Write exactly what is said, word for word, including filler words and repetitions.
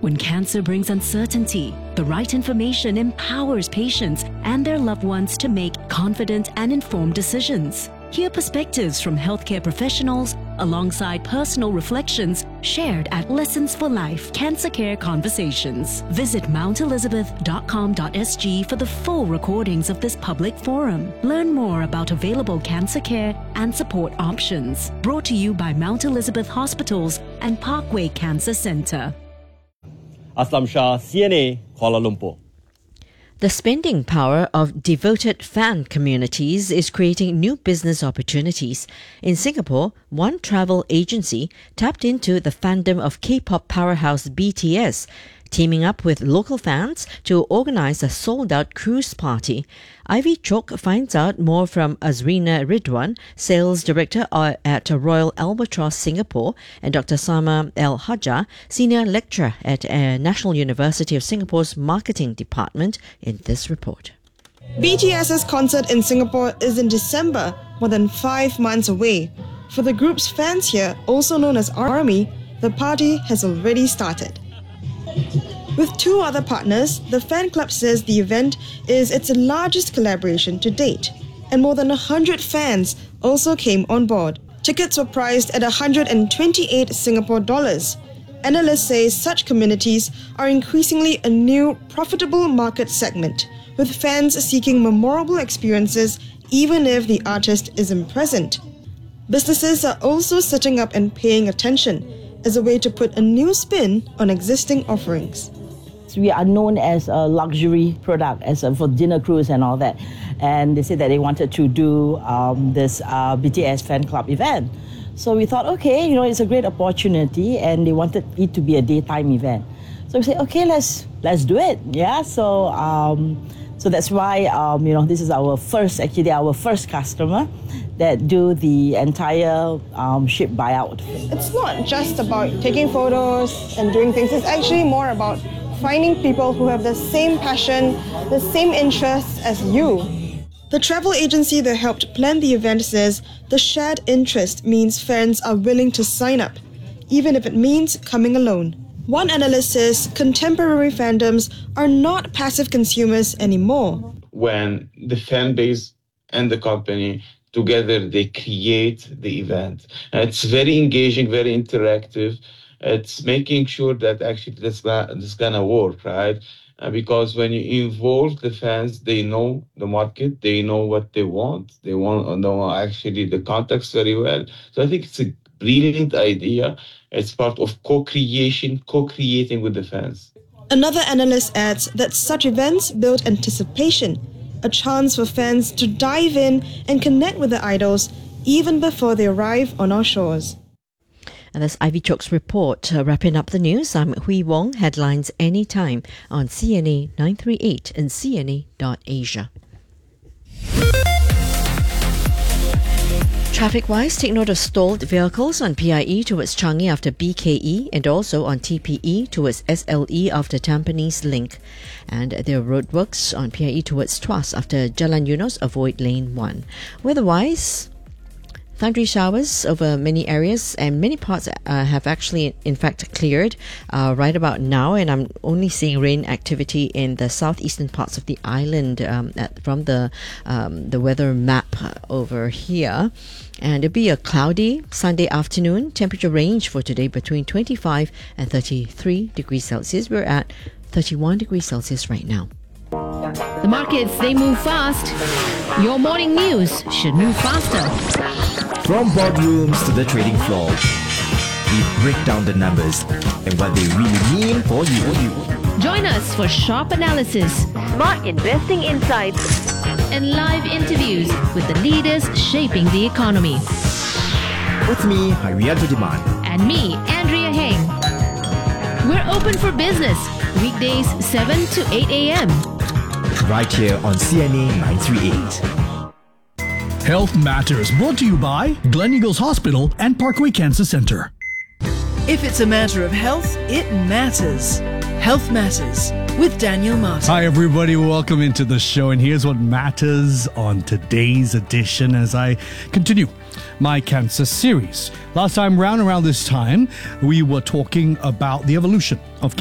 When cancer brings uncertainty, the right information empowers patients and their loved ones to make confident and informed decisions. Hear perspectives from healthcare professionals alongside personal reflections shared at Lessons for Life Cancer Care Conversations. Visit mount elizabeth dot com dot s g for the full recordings of this public forum. Learn more about available cancer care and support options. Brought to you by Mount Elizabeth Hospitals and Parkway Cancer Centre. Aslam Shah, C N A, Kuala Lumpur. The spending power of devoted fan communities is creating new business opportunities. In Singapore, one travel agency tapped into the fandom of K-pop powerhouse B T S, teaming up with local fans to organize a sold-out cruise party. Ivy Chok finds out more from Azrina Ridwan, Sales Director at Royal Albatross Singapore, and Doctor Sama El Haja, Senior Lecturer at uh, National University of Singapore's Marketing Department, in this report. BTS's concert in Singapore is in December, more than five months away. For the group's fans here, also known as ARMY, the party has already started. With two other partners, the fan club says the event is its largest collaboration to date, and more than one hundred fans also came on board. Tickets were priced at one hundred twenty-eight Singapore dollars. Analysts say such communities are increasingly a new, profitable market segment, with fans seeking memorable experiences even if the artist isn't present. Businesses are also sitting up and paying attention as a way to put a new spin on existing offerings. We are known as a luxury product, as a, for dinner cruise and all that. And they said that they wanted to do um, this uh, B T S fan club event. So we thought, okay, you know, it's a great opportunity, and they wanted it to be a daytime event. So we said, okay, let's let's do it. Yeah. So um, so that's why um, you know, this is our first, actually our first customer that do the entire um, ship buyout. It's not just about taking photos and doing things. It's actually more about finding people who have the same passion, the same interests as you. The travel agency that helped plan the event says the shared interest means fans are willing to sign up, even if it means coming alone. One analyst says contemporary fandoms are not passive consumers anymore. When the fan base and the company together, they create the event. And it's very engaging, very interactive. It's making sure that actually this, this is going to work, right? Uh, because when you involve the fans, they know the market, they know what they want. They want to know actually the context very well. So I think it's a brilliant idea. It's part of co-creation, co-creating with the fans. Another analyst adds that such events build anticipation, a chance for fans to dive in and connect with the idols even before they arrive on our shores. And that's Ivy Chok's report. Uh, wrapping up the news, I'm Hui Wong. Headlines anytime on C N A nine three eight and C N A dot asia. Traffic-wise, take note of stalled vehicles on P I E towards Changi after B K E and also on T P E towards S L E after Tampines Link. And there are roadworks on P I E towards Tuas after Jalan Eunos, avoid lane one. Weather-wise, thundery showers over many areas, and many parts uh, have actually in fact cleared uh, right about now, and I'm only seeing rain activity in the southeastern parts of the island um, at, from the um, the weather map over here. And it'll be a cloudy Sunday afternoon. Temperature range for today between twenty-five and thirty-three degrees Celsius. We're at thirty-one degrees Celsius right now. The markets, they move fast. Your morning news should move faster. From boardrooms to the trading floor, we break down the numbers and what they really mean for you. Join us for sharp analysis, smart investing insights, and live interviews with the leaders shaping the economy. With me, Harianto Diman. And me, Andrea Heng. We're open for business, weekdays seven to eight a.m. Right here on C N A nine three eight. Health Matters, brought to you by Glen Eagles Hospital and Parkway Cancer Centre. If it's a matter of health, it matters. Health Matters with Daniel Martin. Hi everybody, welcome into the show, and here's what matters on today's edition as I continue my cancer series. Last time round, around this time, we were talking about the evolution of